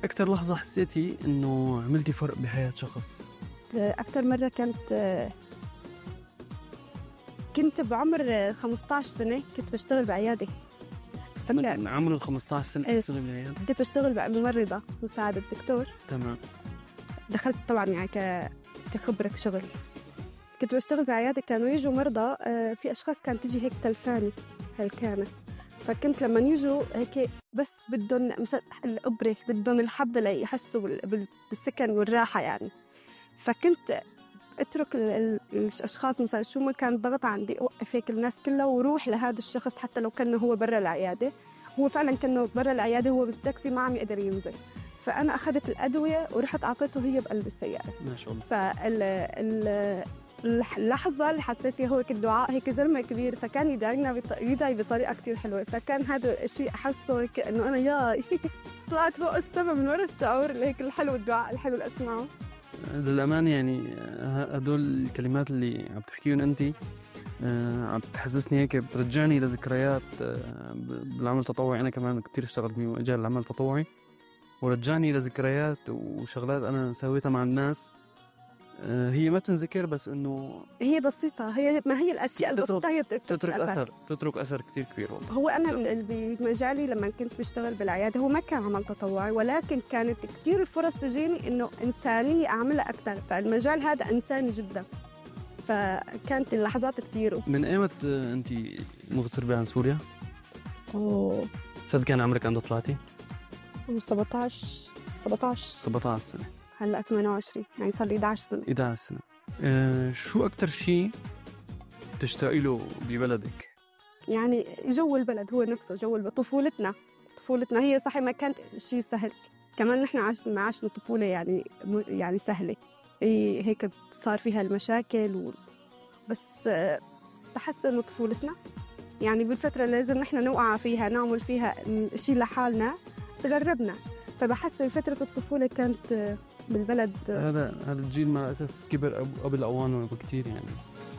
أكتر لحظة حسيتي إنه عملتي فرق بحياة شخص؟ أكتر مرة كنت بعمر 15 سنة، كنت بشتغل بعيادة. من عمر 15 سنة بتشتغل بعيادة؟ كنت بشتغل ممرضة مساعدة دكتور. تمام. دخلت طبعا يعني كخبرة شغل. كنت بشتغل بعيادة، كانوا يجوا مرضى، في أشخاص كانت تيجي هيك تلفاني هالكانة، فكنت لما يجوا هيك بس بدهم مثلا الإبرة، بدهم الحبة ليحسوا بالسكن والراحة يعني. فكنت اترك الاشخاص مثلا شو ما كان ضغط عندي، اوقف هيك الناس كلها وروح لهذا الشخص حتى لو كان هو برا العياده. هو فعلا كان برا العياده، هو بالتاكسي ما عم يقدر ينزل، فانا اخذت الادويه ورحت اعطيته هي بقلب السياره. ما شاء الله. اللحظه اللي حسيت فيها هو الدعاء، هيك زلمه كبير فكان يدعي بطريقه كتير حلوه، فكان هذا الشيء احسه هيك انه انا ياي طلعت فوق السما من ورا الشعور اللي هيك الحلو، الدعاء الحلو اللي اسمعه. للأمان يعني هدول الكلمات اللي عم تحكيهم أنت عم تحسسني هيك، بترجعني لذكريات بالعمل التطوعي. أنا كمان كتير اشتغلت بمجال العمل التطوعي، ورجعني لذكريات وشغلات أنا سويتها مع الناس. هي ما بتنذكر، بس إنه هي بسيطة، ما هي الأشياء البسيطة هي تترك أثر كتير كبير والله. هو أنا بمجالي لما كنت بشتغل بالعيادة هو ما كان عمل تطوعي، ولكن كانت كتير الفرص تجيني إنه إنسانية أعملها أكتر، فالمجال هذا إنساني جدا، فكانت اللحظات كتير. من أيمت أنت مغتربة عن سوريا؟ كان عمرك عند طلعتي؟ 17 سنة. هلأ 28، يعني صار لي 11 سنة. شو أكتر شيء تشتاقي له ببلدك؟ يعني جو البلد هو نفسه، جو طفولتنا هي صحيح ما كانت شيء سهل، كمان نحن ما عشنا طفولة يعني سهلة، هيك صار فيها المشاكل بس بحس إنه طفولتنا يعني بالفترة اللي لازم نحن نوقع فيها نعمل فيها شيء لحالنا تغربنا، فبحس فترة الطفولة كانت بالبلد. هذا الجيل مع الأسف كبر قبل أوانه بكتير يعني.